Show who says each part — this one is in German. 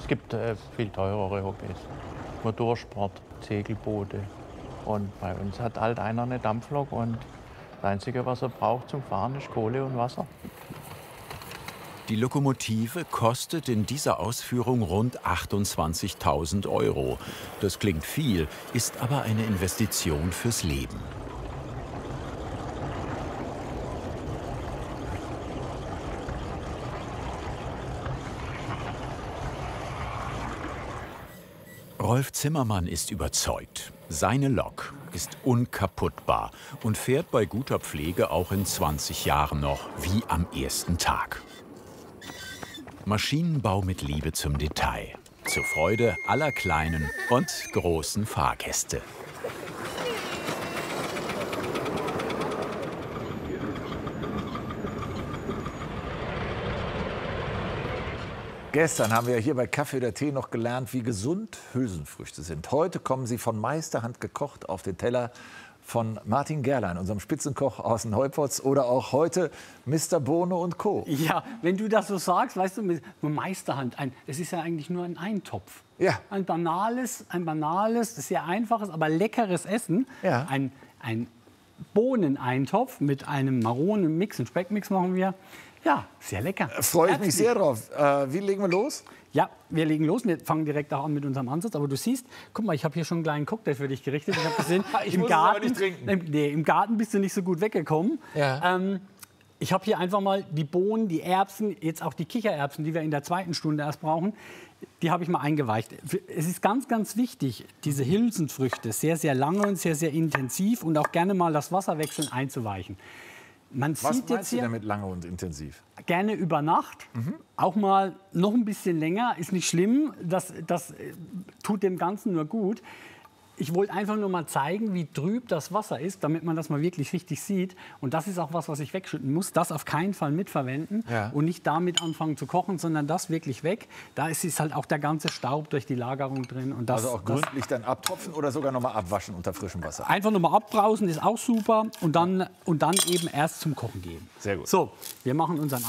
Speaker 1: Es gibt viel teurere Hobbys. Motorsport, Segelboote. Und bei uns hat halt einer eine Dampflok und das Einzige, was er braucht zum Fahren, ist Kohle und Wasser.
Speaker 2: Die Lokomotive kostet in dieser Ausführung rund 28.000 €. Das klingt viel, ist aber eine Investition fürs Leben. Rolf Zimmermann ist überzeugt. Seine Lok ist unkaputtbar und fährt bei guter Pflege auch in 20 Jahren noch wie am ersten Tag. Maschinenbau mit Liebe zum Detail. Zur Freude aller kleinen und großen Fahrgäste.
Speaker 3: Gestern haben wir hier bei Kaffee oder Tee noch gelernt, wie gesund Hülsenfrüchte sind. Heute kommen sie von Meisterhand gekocht auf den Teller von Martin Gerlein, unserem Spitzenkoch aus Neupotz, oder auch heute Mr. Bohne und Co.
Speaker 4: Ja, wenn du das so sagst, weißt du, mit Meisterhand, es ist ja eigentlich nur ein Eintopf.
Speaker 3: Ja.
Speaker 4: Ein banales, sehr einfaches, aber leckeres Essen.
Speaker 3: Ja.
Speaker 4: Ein Bohneneintopf mit einem Maronenmix, einen Speckmix machen wir. Ja, sehr lecker.
Speaker 3: Freue ich mich sehr drauf. Wie legen wir los?
Speaker 4: Ja, wir legen los. Wir fangen direkt auch an mit unserem Ansatz. Aber du siehst, guck mal, ich habe hier schon einen kleinen Cocktail für dich gerichtet. Ich habe gesehen,
Speaker 3: ich muss es aber nicht trinken.
Speaker 4: Im Garten bist du nicht so gut weggekommen.
Speaker 3: Ja.
Speaker 4: Ich habe hier einfach mal die Bohnen, die Erbsen, jetzt auch die Kichererbsen, die wir in der zweiten Stunde erst brauchen, die habe ich mal eingeweicht. Es ist ganz, ganz wichtig, diese Hülsenfrüchte sehr, sehr lange und sehr, sehr intensiv und auch gerne mal das Wasser wechseln einzuweichen. Man
Speaker 3: Was
Speaker 4: sieht jetzt
Speaker 3: meinst du
Speaker 4: hier
Speaker 3: damit lange und intensiv?
Speaker 4: gerne über Nacht, auch mal noch ein bisschen länger, ist nicht schlimm, das tut dem Ganzen nur gut. Ich wollte einfach nur mal zeigen, wie trüb das Wasser ist, damit man das mal wirklich richtig sieht. Und das ist auch was ich wegschütten muss. Das auf keinen Fall mitverwenden und nicht damit anfangen zu kochen, sondern das wirklich weg. Da ist halt auch der ganze Staub durch die Lagerung drin. Und das,
Speaker 3: Also auch gründlich dann abtropfen oder sogar noch mal abwaschen unter frischem Wasser?
Speaker 4: einfach noch mal abbrausen ist auch super und dann eben erst zum Kochen geben.
Speaker 3: Sehr gut.
Speaker 4: So, wir machen unseren